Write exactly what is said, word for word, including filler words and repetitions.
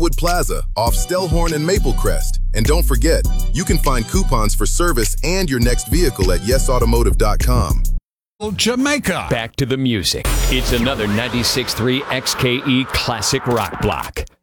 Wood Plaza off Stellhorn and Maple Crest. And don't forget, you can find coupons for service and your next vehicle at yes automotive dot com. Jamaica. Back to the music. It's another ninety-six point three X K E Classic Rock Block.